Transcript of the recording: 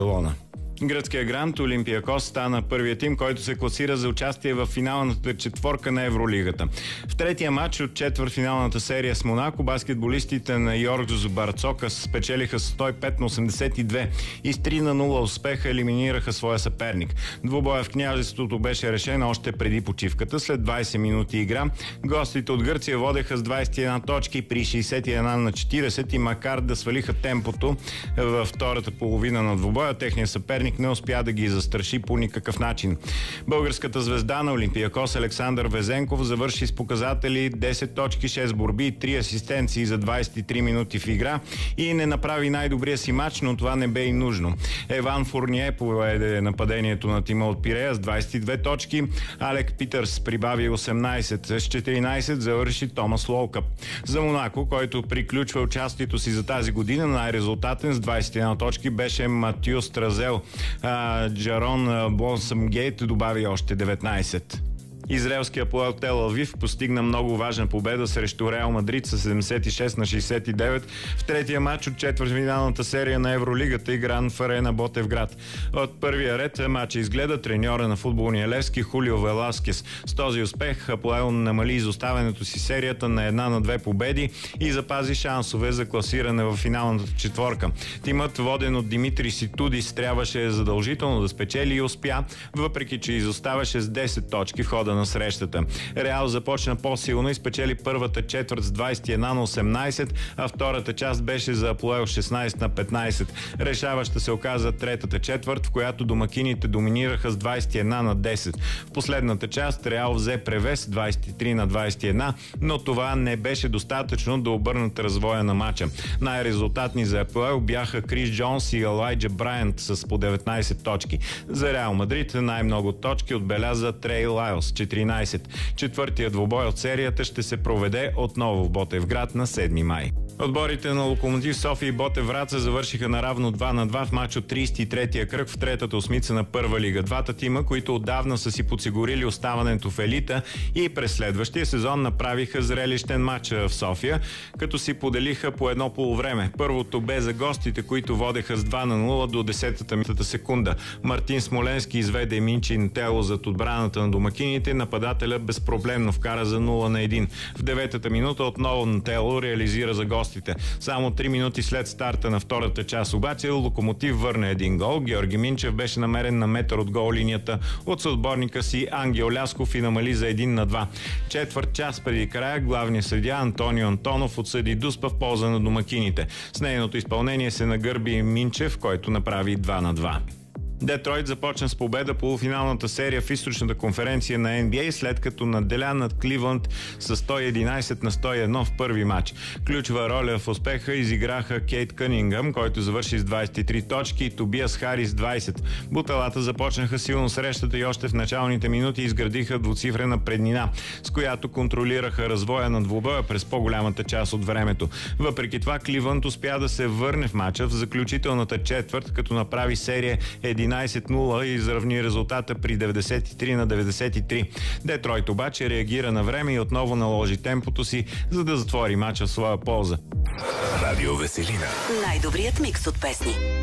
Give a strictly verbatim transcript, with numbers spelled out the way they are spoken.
Барселона. Гръцкият грант Олимпиакос стана първият тим, който се класира за участие в финалната четворка на Евролигата. В третия матч от четвъртфиналната серия с Монако, баскетболистите на Йоргос Барцокас спечелиха сто и пет на осемдесет и две и с три на нула успеха елиминираха своя съперник. Двубоя в Княжеството беше решен още преди почивката. След двайсет минути игра, гостите от Гърция водеха с двайсет и една точки при шейсет и едно на четирийсет и макар да свалиха темпото във втората половина на двубоя, техният съперник не успя да ги застраши по никакъв начин. Българската звезда на Олимпиакос Александър Везенков завърши с показатели десет точки, шест борби и три асистенции за двайсет и три минути в игра и не направи най-добрия си матч, но това не бе и нужно. Еван Фурние поведе нападението на тима от Пирея с двайсет и две точки. Алек Питърс прибави осемнайсет, с четиринайсет завърши Томас Лолкъп. За Монако, който приключва участието си за тази година, най-резултатен с двайсет и една точки беше Матио Стразел. А, Джарон Блонсъмгейт добави още деветнайсет. Израелският Апоел Тел Авив постигна много важна победа срещу Реал Мадрид с седемдесет и шест на шейсет и девет в третия матч от четвъртфиналната серия на Евролигата, игран в Арена Ботевград. От първия ред матча изгледа треньора на футболния Левски Хулио Веласкес. С този успех Апоел намали изоставянето си серията на една на две победи и запази шансове за класиране в финалната четворка. Тимът, воден от Димитри Ситудис, трябваше задължително да спечели и успя, въпреки че изоставаше с десет точки в хода на срещата. Реал започна по-силно и спечели първата четвърт с двайсет и едно на осемнайсет, а втората част беше за Апоел шестнайсет на петнайсет. Решаваща се оказа третата четвърт, в която домакините доминираха с двайсет и едно на десет. В последната част Реал взе превес двайсет и три на двайсет и едно, но това не беше достатъчно да обърнат развоя на матча. Най-резултатни за Апоел бяха Крис Джонс и Елайджа Брайант с по деветнайсет точки. За Реал Мадрид най-много точки отбеляза Трей Лайлс четиринайсет. Четвъртият двубой от серията ще се проведе отново в Ботевград на седми май. Отборите на Локомотив София и Ботев Враца завършиха наравно два на два в матч от трийсет и третия кръг в третата осмица на първа лига. Двата тима, които отдавна са си подсигурили оставането в елита и през следващия сезон направиха зрелищен матч в София, като си поделиха по едно полувреме. Първото бе за гостите, които водеха с два на нула до десетата секунда. Мартин Смоленски изведе Минчин Тело зад отбраната на домакините, нападателя безпроблемно вкара за нула на едно. В деветата минута отново на Тело реализира за гостите. Само три минути след старта на втората част обаче Локомотив върна един гол. Георги Минчев беше намерен на метър от гол линията от съотборника си Ангел Лясков и намали за един на два. Четвърт час преди края главният съдия Антонио Антонов отсъди дуспа в полза на домакините. С нейното изпълнение се нагърби Минчев, който направи два на два. Детройт започна с победа полуфиналната серия в източната конференция на Ен Би Ей, след като надделя над Кливланд с сто и единайсет на сто и едно в първи матч. Ключова роля в успеха изиграха Кейт Кънингъм, който завърши с двайсет и три точки, и Тобиас Харис двайсет. Буталата започнаха силно срещата и още в началните минути изградиха двуцифрена преднина, с която контролираха развоя на двубоя през по-голямата част от времето. Въпреки това Кливланд успя да се върне в матча в заключителната четвърт, като направи серия единайсет нула и изравни резултата при деветдесет и три на деветдесет и три. Детройт обаче реагира на време и отново наложи темпото си, за да затвори матча в своя полза. Радио Веселина. Най-добрият микс от песни.